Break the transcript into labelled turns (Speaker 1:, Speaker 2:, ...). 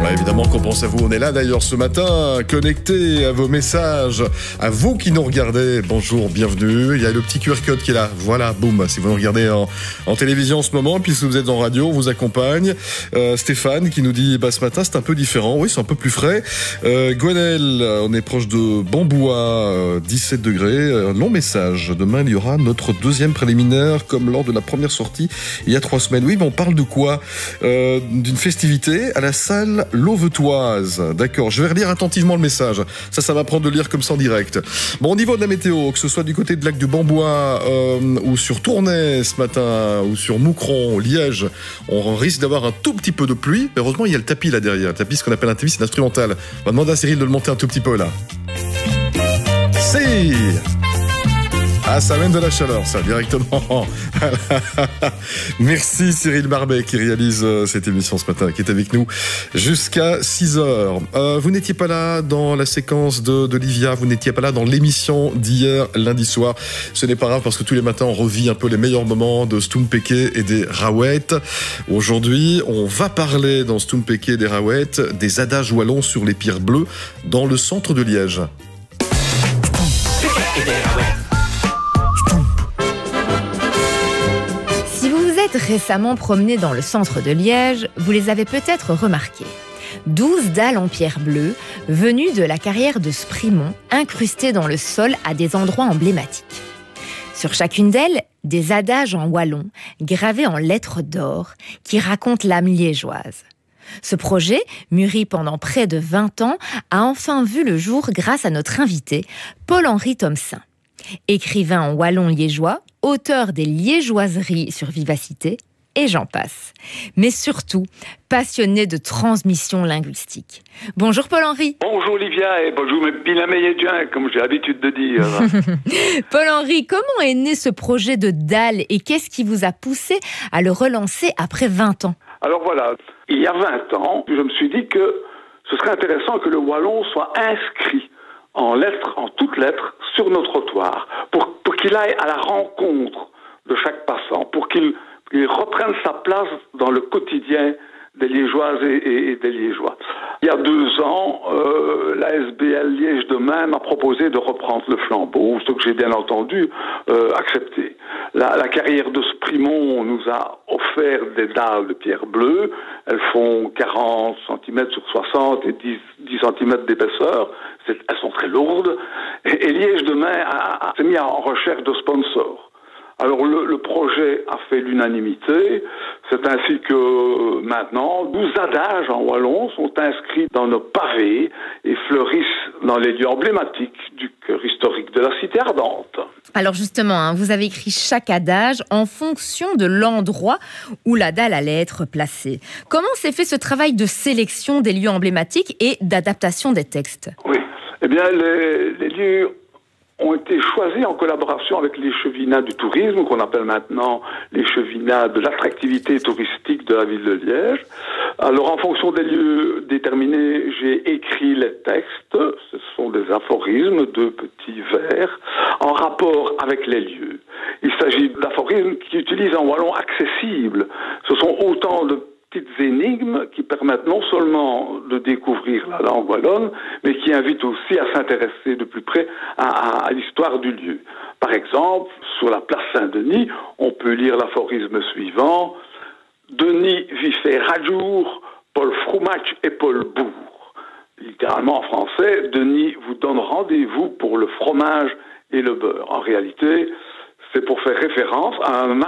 Speaker 1: Ouais, évidemment qu'on pense à vous. On est là d'ailleurs ce matin, connectés à vos messages, à vous qui nous regardez. Bonjour, bienvenue. Il y a le petit QR code qui est là. Voilà, boum. Si vous nous regardez en télévision en ce moment, puis si vous êtes en radio, on vous accompagne. Stéphane qui nous dit, ce matin c'est un peu différent. Oui, c'est un peu plus frais. Gwenel, on est proche de Bambois, 17 degrés. Long message. Demain, il y aura notre deuxième préliminaire, comme lors de la première sortie il y a 3 semaines. Oui, mais on parle de quoi? D'une festivité à la salle Lauvertoise. D'accord, je vais relire attentivement le message. Ça va prendre de lire comme ça en direct. Bon, au niveau de la météo, que ce soit du côté de Lac du Bambois ou sur Tournai ce matin, ou sur Moucron, Liège, on risque d'avoir un tout petit peu de pluie. Mais heureusement, il y a le tapis là derrière. Le tapis, ce qu'on appelle un tapis, c'est l'instrumental. On va demander à Cyril de le monter un tout petit peu là. Si! Ah, ça amène de la chaleur, ça, directement. Merci Cyril Barbet qui réalise cette émission ce matin, qui est avec nous jusqu'à 6h. Vous n'étiez pas là dans la séquence d'Olivia, vous n'étiez pas là dans l'émission d'hier, lundi soir. Ce n'est pas grave parce que tous les matins, on revit un peu les meilleurs moments de Stoempeke et des Rowett. Aujourd'hui, on va parler dans Stoempeke et des Rowett des adages wallons sur les pierres bleues dans le centre de Liège.
Speaker 2: Récemment promenés dans le centre de Liège, vous les avez peut-être remarqués. 12 dalles en pierre bleue, venues de la carrière de Sprimont, incrustées dans le sol à des endroits emblématiques. Sur chacune d'elles, des adages en wallon, gravés en lettres d'or, qui racontent l'âme liégeoise. Ce projet, mûri pendant près de 20 ans, a enfin vu le jour grâce à notre invité, Paul-Henri Thomsen. Écrivain en wallon liégeois, auteur des liégeoiseries sur Vivacité, et j'en passe. Mais surtout, passionné de transmission linguistique. Bonjour Paul-Henri.
Speaker 3: Bonjour Olivia et bonjour Pilamédien, comme j'ai l'habitude de dire.
Speaker 2: Paul-Henri, comment est né ce projet de dalle et qu'est-ce qui vous a poussé à le relancer après 20 ans?
Speaker 3: Alors voilà, il y a 20 ans, je me suis dit que ce serait intéressant que le wallon soit inscrit en lettres, en toutes lettres, sur nos trottoirs, pour qu'il aille à la rencontre de chaque passant, pour qu'il reprenne sa place dans le quotidien des Liégeoises et des Liégeois. Il y a 2 ans, la SBL Liège Demain m'a proposé de reprendre le flambeau, ce que j'ai bien entendu accepté. La carrière de Sprimont nous a offert des dalles de pierre bleue. Elles font 40 cm sur 60 et 10 cm d'épaisseur. Elles sont très lourdes. Et Liège Demain s'est mis en recherche de sponsors. Alors le projet a fait l'unanimité. C'est ainsi que maintenant, 12 adages en wallon sont inscrits dans nos pavés et fleurissent dans les lieux emblématiques du cœur historique de la cité ardente.
Speaker 2: Alors justement, vous avez écrit chaque adage en fonction de l'endroit où la dalle allait être placée. Comment s'est fait ce travail de sélection des lieux emblématiques et d'adaptation des textes?
Speaker 3: Oui, eh bien les lieux ont été choisis en collaboration avec les chevinats du tourisme, qu'on appelle maintenant les chevinats de l'attractivité touristique de la ville de Liège. Alors, en fonction des lieux déterminés, j'ai écrit les textes. Ce sont des aphorismes de petits vers en rapport avec les lieux. Il s'agit d'aphorismes qui utilisent un wallon accessible. Ce sont autant de petites énigmes qui permettent non seulement de découvrir la langue wallonne, mais qui invitent aussi à s'intéresser de plus près à l'histoire du lieu. Par exemple, sur la place Saint-Denis, on peut lire l'aphorisme suivant: Denis vit faire à jour, Paul Fromage et Paul Bourg. Littéralement en français, Denis vous donne rendez-vous pour le fromage et le beurre. En réalité, c'est pour faire référence à un